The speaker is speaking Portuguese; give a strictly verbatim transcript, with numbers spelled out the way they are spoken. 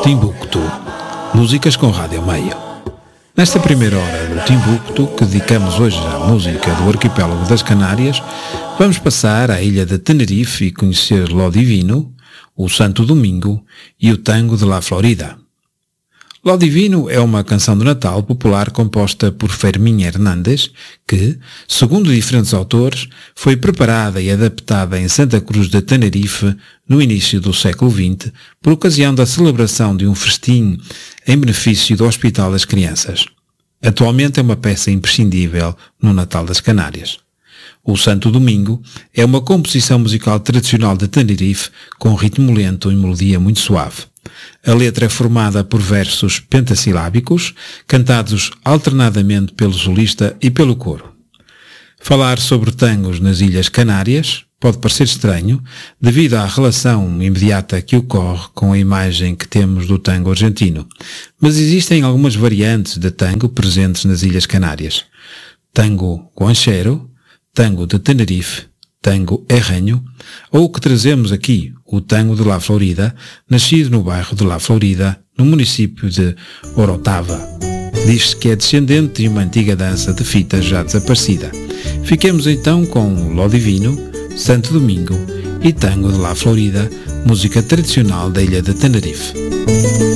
Timbuktu, músicas com rádio meio. Nesta primeira hora do Timbuktu, que dedicamos hoje à música do arquipélago das Canárias, vamos passar à ilha de Tenerife e conhecer Lo Divino, o Santo Domingo e o Tango de La Florida. Lo Divino é uma canção de Natal popular composta por Fermín Hernández, que, segundo diferentes autores, foi preparada e adaptada em Santa Cruz de Tenerife no início do século vinte, por ocasião da celebração de um festim em benefício do Hospital das Crianças. Atualmente é uma peça imprescindível no Natal das Canárias. O Santo Domingo é uma composição musical tradicional de Tenerife com ritmo lento e melodia muito suave. A letra é formada por versos pentassilábicos, cantados alternadamente pelo solista e pelo coro. Falar sobre tangos nas Ilhas Canárias pode parecer estranho, devido à relação imediata que ocorre com a imagem que temos do tango argentino, mas existem algumas variantes de tango presentes nas Ilhas Canárias. Tango guancheiro, tango de Tenerife, tango herreño, ou o que trazemos aqui, o tango de La Florida, nascido no bairro de La Florida, no município de Orotava. Diz-se que é descendente de uma antiga dança de fita já desaparecida. Fiquemos então com Lo Divino, Santo Domingo e Tango de La Florida, música tradicional da ilha de Tenerife.